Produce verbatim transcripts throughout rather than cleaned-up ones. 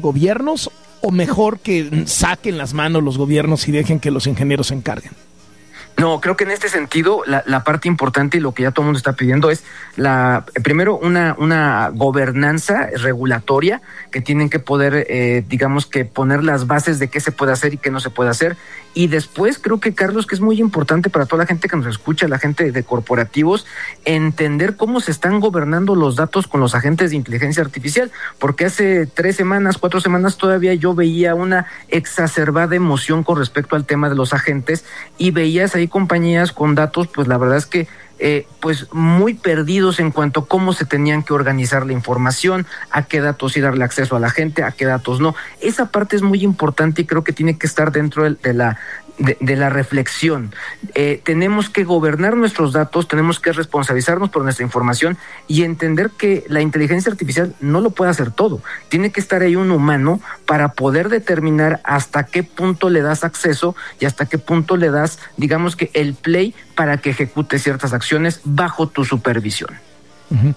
gobiernos o mejor que saquen las manos los gobiernos y dejen que los ingenieros se encarguen? No, creo que en este sentido la, la parte importante y lo que ya todo el mundo está pidiendo es la primero una una gobernanza regulatoria que tienen que poder, eh, digamos que poner las bases de qué se puede hacer y qué no se puede hacer. Y después creo que, Carlos, que es muy importante para toda la gente que nos escucha, la gente de corporativos, entender cómo se están gobernando los datos con los agentes de inteligencia artificial, porque hace tres semanas, cuatro semanas todavía yo veía una exacerbada emoción con respecto al tema de los agentes y veías ahí compañías con datos, pues la verdad es que Eh, pues muy perdidos en cuanto a cómo se tenían que organizar la información, a qué datos sí darle acceso a la gente, a qué datos no. Esa parte es muy importante y creo que tiene que estar dentro de, de la de, de la reflexión. Eh, tenemos que gobernar nuestros datos, tenemos que responsabilizarnos por nuestra información y entender que la inteligencia artificial no lo puede hacer todo. Tiene que estar ahí un humano para poder determinar hasta qué punto le das acceso y hasta qué punto le das, digamos que el play para que ejecute ciertas acciones bajo tu supervisión. Uh-huh.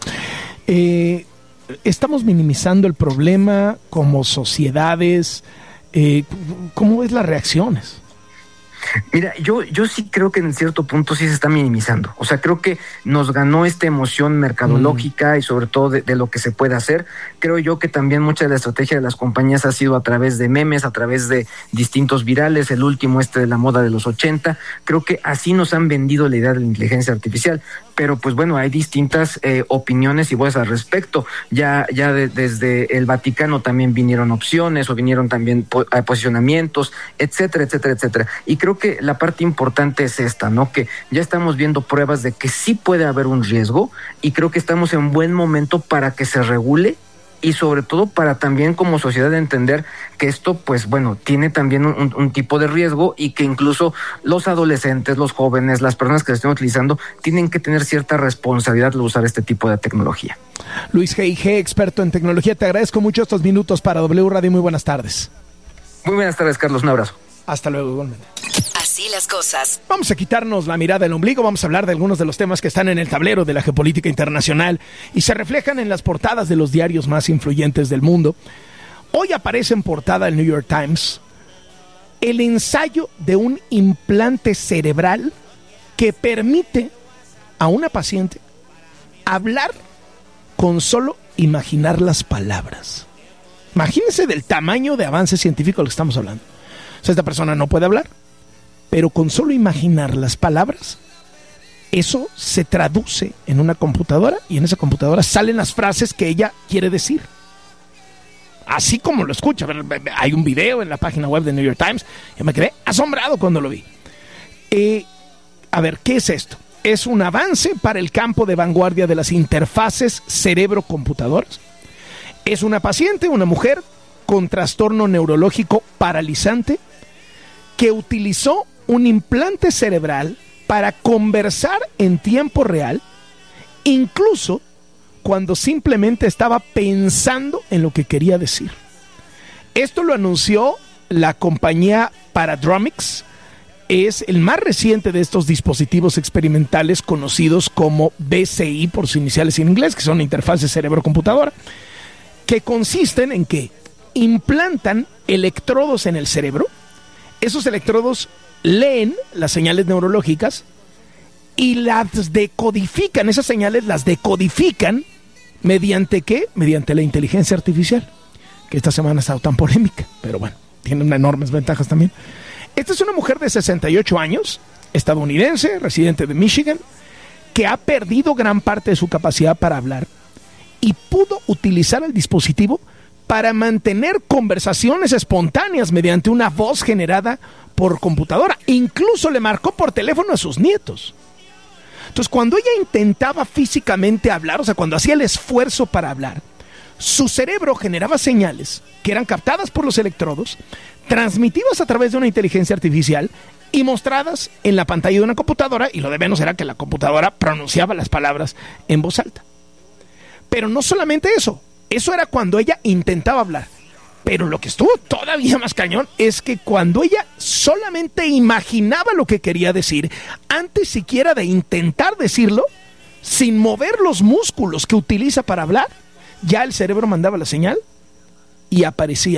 Eh, estamos minimizando el problema como sociedades. Eh, ¿Cómo ves las reacciones? Mira, yo, yo sí creo que en cierto punto sí se está minimizando. O sea, creo que nos ganó esta emoción mercadológica mm. y sobre todo de, de lo que se puede hacer. Creo yo que también mucha de la estrategia de las compañías ha sido a través de memes, a través de distintos virales, el último este de la moda de los ochenta. Creo que así nos han vendido la idea de la inteligencia artificial. Pero pues bueno, hay distintas eh, opiniones y voces al respecto. Ya, ya de, desde el Vaticano también vinieron opciones o vinieron también po- posicionamientos, etcétera, etcétera, etcétera. Y creo que la parte importante es esta, ¿no? Que ya estamos viendo pruebas de que sí puede haber un riesgo y creo que estamos en buen momento para que se regule y sobre todo para también como sociedad entender que esto, pues bueno, tiene también un, un tipo de riesgo y que incluso los adolescentes, los jóvenes, las personas que lo estén utilizando, tienen que tener cierta responsabilidad al usar este tipo de tecnología. Luis G I G, experto en tecnología, te agradezco mucho estos minutos para W Radio. Muy buenas tardes. Muy buenas tardes, Carlos. Un abrazo. Hasta luego, igualmente. Así las cosas. Vamos a quitarnos la mirada del ombligo, vamos a hablar de algunos de los temas que están en el tablero de la geopolítica internacional y se reflejan en las portadas de los diarios más influyentes del mundo. Hoy aparece en portada el New York Times el ensayo de un implante cerebral que permite a una paciente hablar con solo imaginar las palabras. Imagínense del tamaño de avance científico del que estamos hablando. O sea, esta persona no puede hablar, pero con solo imaginar las palabras, eso se traduce en una computadora y en esa computadora salen las frases que ella quiere decir. Así como lo escucha. Hay un video en la página web de New York Times. Yo me quedé asombrado cuando lo vi. Eh, a ver, ¿qué es esto? Es un avance para el campo de vanguardia de las interfaces cerebro-computadoras. Es una paciente, una mujer con trastorno neurológico paralizante que utilizó un implante cerebral para conversar en tiempo real, incluso cuando simplemente estaba pensando en lo que quería decir. Esto lo anunció la compañía Paradromics. Es el más reciente de estos dispositivos experimentales conocidos como B C I por sus iniciales en inglés, que son interfaces cerebro-computadora, que consisten en que implantan electrodos en el cerebro. Esos electrodos leen las señales neurológicas y las decodifican, esas señales las decodifican ¿mediante qué? Mediante la inteligencia artificial, que esta semana ha estado tan polémica, pero bueno, tiene unas enormes ventajas también. Esta es una mujer de sesenta y ocho años, estadounidense, residente de Michigan, que ha perdido gran parte de su capacidad para hablar y pudo utilizar el dispositivo para mantener conversaciones espontáneas mediante una voz generada por computadora. Incluso le marcó por teléfono a sus nietos. Entonces, cuando ella intentaba físicamente hablar, o sea, cuando hacía el esfuerzo para hablar, su cerebro generaba señales que eran captadas por los electrodos, transmitidas a través de una inteligencia artificial y mostradas en la pantalla de una computadora, y lo de menos era que la computadora pronunciaba las palabras en voz alta. Pero no solamente eso, eso era cuando ella intentaba hablar. Pero lo que estuvo todavía más cañón es que cuando ella solamente imaginaba lo que quería decir, antes siquiera de intentar decirlo, sin mover los músculos que utiliza para hablar, ya el cerebro mandaba la señal y aparecía